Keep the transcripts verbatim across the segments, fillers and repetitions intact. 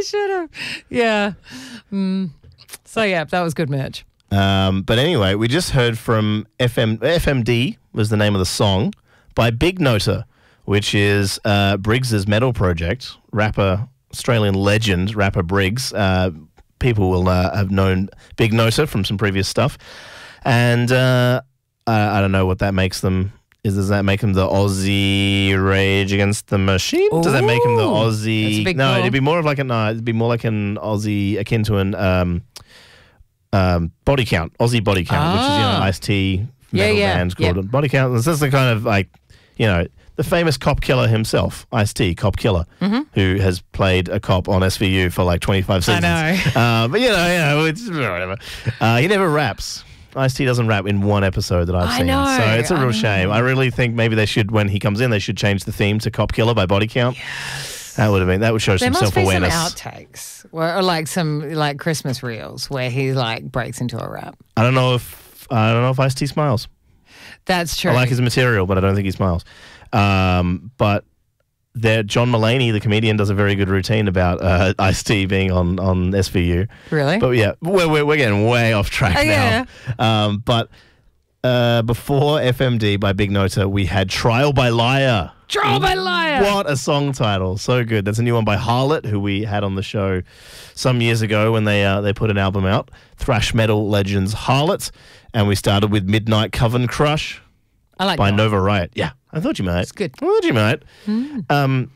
should have. Yeah. Mm. So, yeah, that was good merch. Um, but anyway, we just heard from F M, F M D was the name of the song by Big Noter, which is uh, Briggs's metal project. Rapper, Australian legend, rapper Briggs. Uh, people will uh, have known Big Noter from some previous stuff. And uh, I, I don't know what that makes them. Is Does that make them the Aussie Rage Against the Machine? Ooh, does that make them the Aussie? Big no, call. it'd be more of like a no. It'd be more like an Aussie akin to an um, um, Body Count, Aussie Body Count, Ah. which is you know Ice-T metal Yeah, yeah, band called yeah. Body Count. This is the kind of like you know the famous cop killer himself, Ice-T, Cop Killer, mm-hmm. who has played a cop on S V U for like twenty-five seasons. I know. uh, but you know, you know, it's whatever. Uh, he never raps. Ice-T doesn't rap in one episode that I've I seen. know, so it's a I real know. shame. I really think maybe they should, when he comes in, they should change the theme to Cop Killer by Body Count. Yes. That would have been, that would show There some must be some self-awareness. outtakes or, or like some like Christmas reels where he like breaks into a rap. I don't know if, I don't know if Ice-T smiles. That's true. I like his material, but I don't think he smiles. Um, but there, John Mulaney, the comedian, does a very good routine about uh, Ice-T being on, on S V U. Really? But yeah, we're, we're, we're getting way off track Oh, now. yeah. Um, but uh, before F M D by Big Noter, we had Trial by Liar. Trial by Liar. What a song title. So good. That's a new one by Harlot, who we had on the show some years ago when they uh, they put an album out. Thrash metal legends Harlot. And we started with Midnight Coven Crush I like by that. Nova Riot. Yeah, I thought you might. It's good. I thought you might. Mm. Um,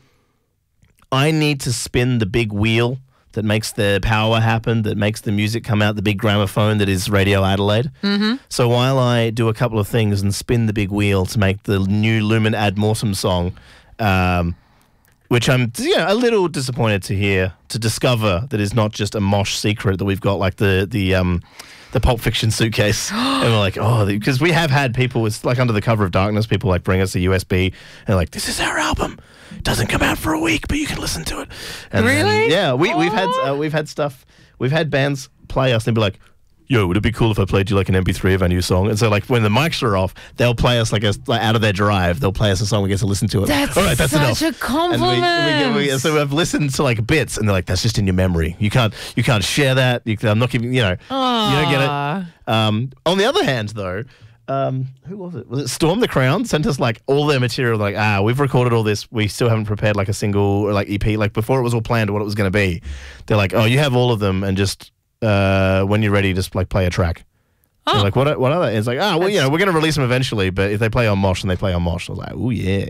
I need to spin the big wheel that makes the power happen, that makes the music come out, the big gramophone that is Radio Adelaide. Mm-hmm. So while I do a couple of things and spin the big wheel to make the new Lumen Ad Mortem song, um, which I'm you know, a little disappointed to hear, to discover that is not just a mosh secret that we've got like the the um, the Pulp Fiction suitcase. And we're like, oh, because we have had people, it's like Under the Cover of Darkness, people like bring us a U S B and they're like, this is our album. It doesn't come out for a week, but you can listen to it. And then- Really? yeah, we, we've had Aw. uh, we've had stuff, we've had bands play us and be like, yo, would it be cool if I played you like an M P three of our new song? And so like when the mics are off, they'll play us like a like out of their drive. They'll play us a song we get to listen to it. That's All right, that's such enough. a compliment. And we, we, we, so I've listened to like bits, and they're like, "That's just in your memory. You can't, you can't share that. You, I'm not giving, you know, Aww. you don't get it." Um, on the other hand, though, um, who was it? Was it Storm the Crown? Sent us like all their material. Like, ah, we've recorded all this. We still haven't prepared like a single or like E P. Like before, it was all planned what it was going to be. They're like, "Oh, you have all of them, and just uh, when you're ready, just like play a track." Oh. They're like, what? What are they? It's like, ah, well, you That's- know, we're going to release them eventually, but if they play on Mosh, then they play on Mosh. I was like, oh yeah.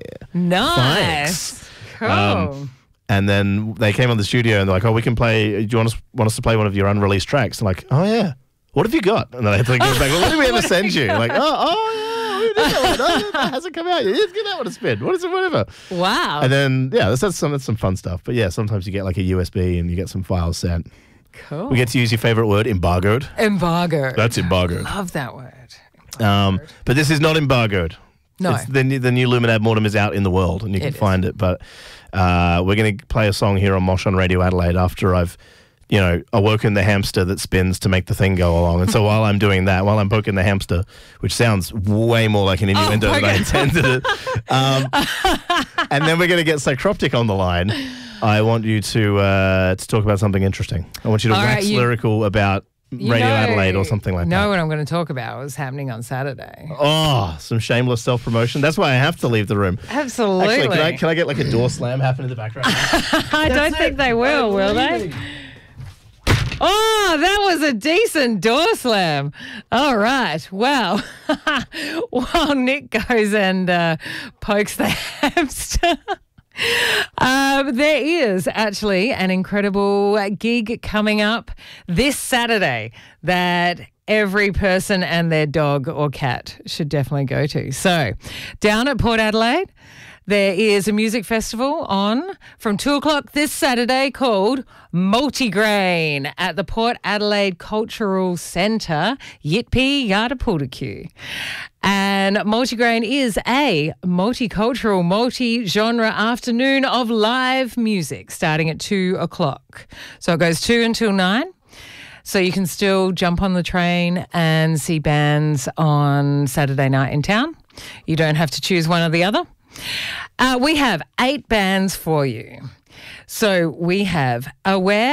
Nice. Cool. Um, And then they came on the studio and they're like, oh, we can play, do you want us, want us to play one of your unreleased tracks? I'm like, oh, yeah. What have you got? And then I had to give it back, well, what did we ever What have send you you? got? Like, oh, oh, yeah, we did that one. Oh, that hasn't come out yet. Let's give that one a spin. What is it, whatever. Wow. And then, yeah, that's, that's, some, that's some fun stuff. But yeah, sometimes you get like a U S B and you get some files sent. Cool. We get to use your favorite word, embargoed. Embargo. That's embargoed. Love that word. Um, but this is not embargoed. No. It's the, new- the new Lumen Ad Mortem is out in the world and you can It is. find it. But uh, we're going to play a song here on Mosh on Radio Adelaide after I've, you know, awoken the hamster that spins to make the thing go along. And so while I'm doing that, while I'm poking the hamster, which sounds way more like an innuendo than I poking- intended it, um, and then we're going to get Psychroptic on the line. I want you to uh, to talk about something interesting. I want you to All wax right, you- lyrical about You Radio know- Adelaide or something like know that. what I'm going to talk about was happening on Saturday. Oh, some shameless self-promotion. That's why I have to leave the room. Absolutely. Actually, can I, can I get like a door slam happen in the background? I don't think they will, will they? Oh, that was a decent door slam. All right. Well, while Nick goes and uh, pokes the hamster, um, there is actually an incredible gig coming up this Saturday that every person and their dog or cat should definitely go to. So, down at Port Adelaide, there is a music festival on from two o'clock this Saturday called Multigrain at the Port Adelaide Cultural Centre, Yitpi Yardapultaku. And Multigrain is a multicultural, multi-genre afternoon of live music starting at two o'clock. So it goes two until nine. So you can still jump on the train and see bands on Saturday night in town. You don't have to choose one or the other. Uh, we have eight bands for you. So we have Aware.